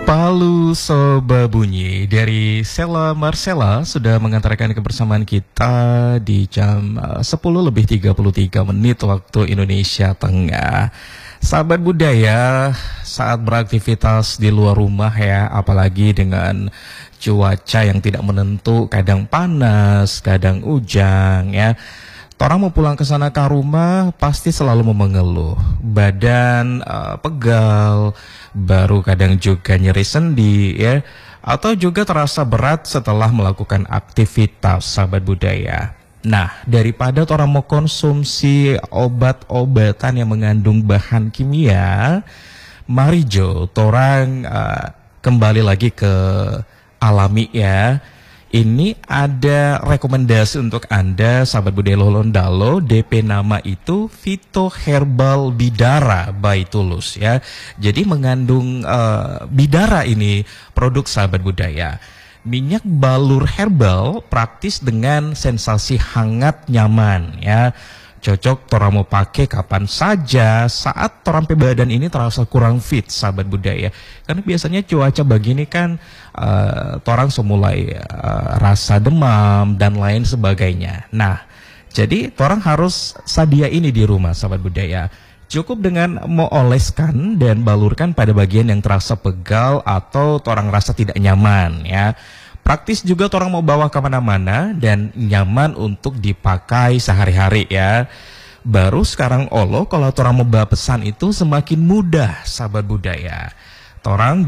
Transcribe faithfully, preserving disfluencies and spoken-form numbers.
Palu Soba Bunyi dari Sela Marcella sudah mengantarkan kebersamaan kita di jam uh, sepuluh lebih tiga puluh tiga menit waktu Indonesia Tengah. Sahabat budaya, saat beraktivitas di luar rumah ya, apalagi dengan cuaca yang tidak menentu, kadang panas, kadang hujan ya. Orang mau pulang ke sana ke rumah pasti selalu mengeluh, badan uh, pegal, baru kadang juga nyeri sendi ya, atau juga terasa berat setelah melakukan aktivitas sahabat budaya. Nah, daripada orang mau konsumsi obat-obatan yang mengandung bahan kimia, mari Jo, orang uh, kembali lagi ke alami ya. Ini ada rekomendasi untuk Anda, sahabat budaya Lolondalo. D P nama itu Vito Herbal Bidara by Tulus ya. Jadi mengandung uh, bidara ini produk sahabat budaya. Minyak balur herbal praktis dengan sensasi hangat nyaman ya. Cocok orang mau pakai kapan saja saat orang badan ini terasa kurang fit sahabat budaya. Karena biasanya cuaca begini kan uh, orang semulai uh, rasa demam dan lain sebagainya. Nah, jadi orang harus sadia ini di rumah sahabat budaya. Cukup dengan mengoleskan dan balurkan pada bagian yang terasa pegal atau orang rasa tidak nyaman ya. Praktis juga orang mau bawa kemana-mana dan nyaman untuk dipakai sehari-hari ya. Baru sekarang olo kalau orang mau bawa pesan itu semakin mudah sahabat budaya. Orang